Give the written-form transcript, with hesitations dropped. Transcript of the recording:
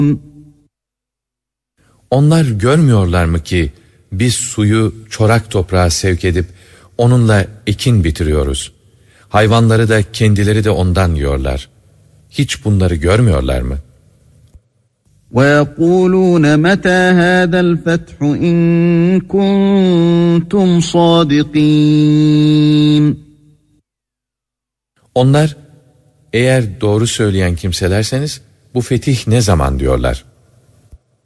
Onlar görmüyorlar mı ki biz suyu çorak toprağa sevk edip onunla ekin bitiriyoruz. Hayvanları da kendileri de ondan yiyorlar. Hiç bunları görmüyorlar mı? وَيَقُولُونَ مَتَى هَذَا الْفَتْحُ إِن كُنتُمْ صَادِقِينَ. Onlar, eğer doğru söyleyen kimselerseniz bu fetih ne zaman diyorlar.